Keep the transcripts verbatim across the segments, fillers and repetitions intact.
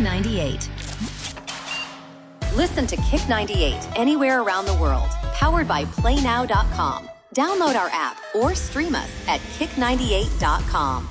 ninety-eight. Listen to Kick ninety-eight anywhere around the world. Powered by play now dot com. Download our app or stream us at kick ninety-eight dot com.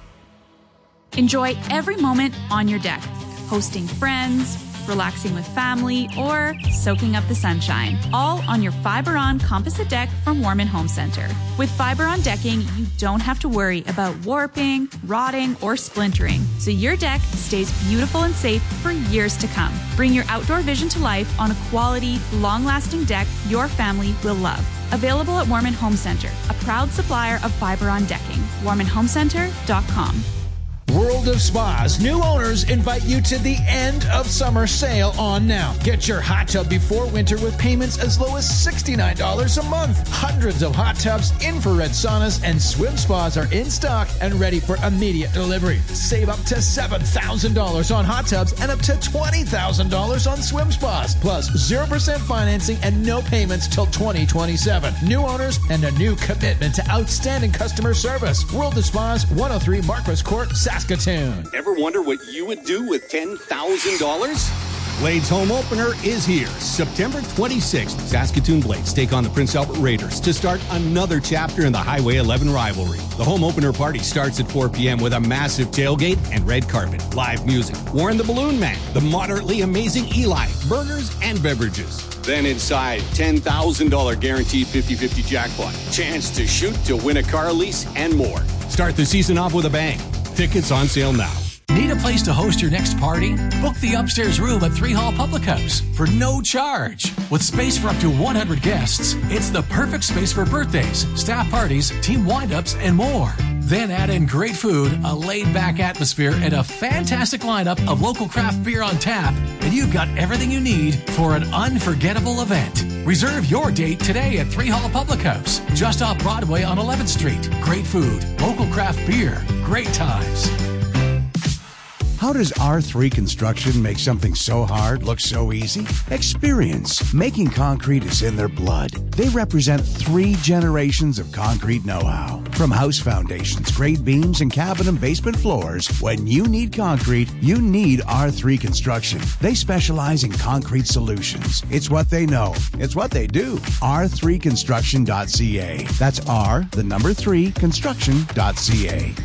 Enjoy every moment on your deck, hosting friends, relaxing with family, or soaking up the sunshine. All on your Fiberon composite deck from Warman Home Center. With Fiberon decking, you don't have to worry about warping, rotting, or splintering, so your deck stays beautiful and safe for years to come. Bring your outdoor vision to life on a quality, long-lasting deck your family will love. Available at Warman Home Center, a proud supplier of Fiberon decking. warman home center dot com. World of Spas new owners invite you to the end of summer sale on now. Get your hot tub before winter with payments as low as sixty-nine dollars a month. Hundreds of hot tubs, infrared saunas, and swim spas are in stock and ready for immediate delivery. Save up to seven thousand dollars on hot tubs and up to twenty thousand dollars on swim spas. Plus zero percent financing and no payments till twenty twenty-seven. New owners and a new commitment to outstanding customer service. World of Spas, one oh three Marquis Court, Saskatoon. Ever wonder what you would do with ten thousand dollars? Blades Home Opener is here. September twenty-sixth, Saskatoon Blades take on the Prince Albert Raiders to start another chapter in the Highway eleven rivalry. The Home Opener party starts at four p.m. with a massive tailgate and red carpet, live music, Warren the Balloon Man, the moderately amazing Eli, burgers and beverages. Then inside, ten thousand dollars guaranteed fifty-fifty jackpot, chance to shoot to win a car lease, and more. Start the season off with a bang. Tickets on sale now. Need a place to host your next party? Book the upstairs room at Three Hall Public House for no charge. With space for up to one hundred guests, it's the perfect space for birthdays, staff parties, team wind-ups, and more. Then add in great food, a laid-back atmosphere, and a fantastic lineup of local craft beer on tap, and you've got everything you need for an unforgettable event. Reserve your date today at Three Hall Public House, just off Broadway on eleventh Street. Great food, local craft beer, great times. How does R three Construction make something so hard look so easy? Experience. Making concrete is in their blood. They represent three generations of concrete know-how. From house foundations, grade beams, and cabin and basement floors, when you need concrete, you need R three Construction. They specialize in concrete solutions. It's what they know. It's what they do. R three construction dot c a. That's R, the number three, construction dot c a.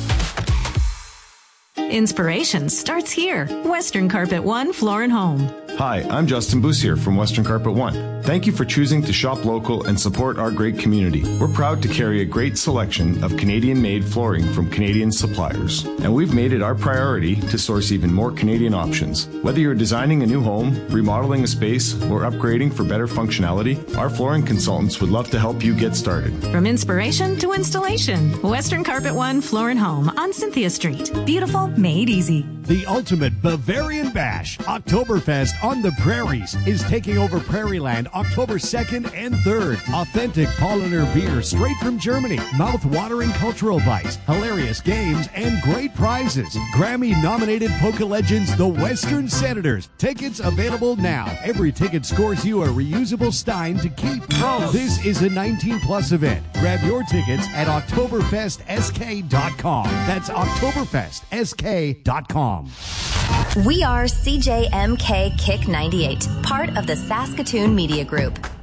Inspiration starts here. Western Carpet One Floor and Home. Hi, I'm Justin Boussier from Western Carpet One. Thank you for choosing to shop local and support our great community. We're proud to carry a great selection of Canadian-made flooring from Canadian suppliers. And we've made it our priority to source even more Canadian options. Whether you're designing a new home, remodeling a space, or upgrading for better functionality, our flooring consultants would love to help you get started. From inspiration to installation, Western Carpet One Floor and Home on Cynthia Street. Beautiful, made easy. The ultimate Bavarian Bash, Oktoberfest on the Prairies, is taking over Prairieland October second and third. Authentic Paulaner beer straight from Germany, mouth-watering cultural bites, hilarious games, and great prizes. Grammy-nominated polka legends, the Western Senators. Tickets available now. Every ticket scores you a reusable stein to keep. This is a nineteen plus event. Grab your tickets at oktoberfest s k dot com. That's oktoberfest s k dot com. We are C J M K Kick ninety-eight, part of the Saskatoon Media Group.